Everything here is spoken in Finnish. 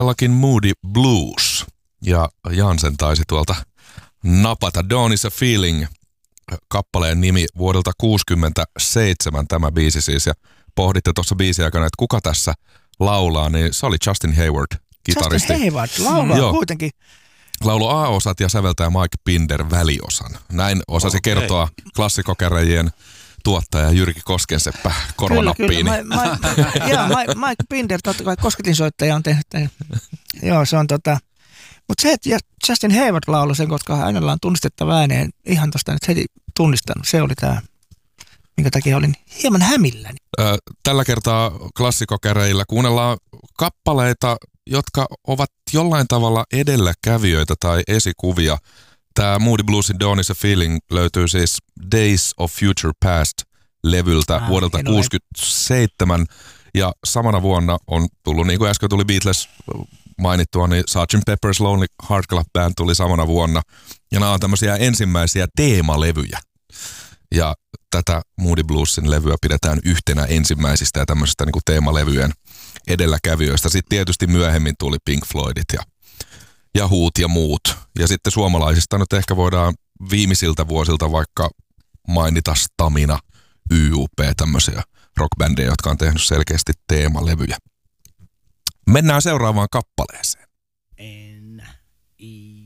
todellakin Moody Blues. Ja Jansen taisi tuolta napata. Dawn is a Feeling, kappaleen nimi vuodelta 1967 tämä biisi siis. Ja pohditte tuossa biisin aikana, että kuka tässä laulaa, niin se oli Justin Hayward, kitaristi. Justin Hayward laulaa kuitenkin. Laulo A-osat ja säveltää Mike Pinder väliosan. Näin osasi kertoa klassikokäräjien tuottaja Jyrki Koskenseppä koronappiini. Kyllä. Mike Pinder, totta kai kosketinsoittaja on tehnyt. Joo, se on Mutta se, että Justin Hayward lauloi sen, koska hänellä on tunnistettava ääneen, ihan tuosta nyt heti tunnistanut. Se oli tämä, minkä takia olin hieman hämilläni. Tällä kertaa klassikokäräjillä kuunnellaan kappaleita, jotka ovat jollain tavalla edelläkävijöitä tai esikuvia. Tämä Moody Bluesin Dawn is a Feeling löytyy siis Days of Future Past-levyltä vuodelta 1967. Ja samana vuonna on tullut, niin kuin äsken tuli Beatles mainittua, niin Sgt. Pepper's Lonely Hearts Club Band tuli samana vuonna. Ja nämä on tämmöisiä ensimmäisiä teemalevyjä. Ja tätä Moody Bluesin levyä pidetään yhtenä ensimmäisistä ja tämmöisistä niin kuin teemalevyjen edelläkävijöistä. Sitten tietysti myöhemmin tuli Pink Floydit ja Whot ja muut. Ja sitten suomalaisista nyt ehkä voidaan viimeisiltä vuosilta vaikka mainita Stamina, YUP, tämmöisiä rockbändejä, jotka on tehnyt selkeästi teemalevyjä. Mennään seuraavaan kappaleeseen. N-I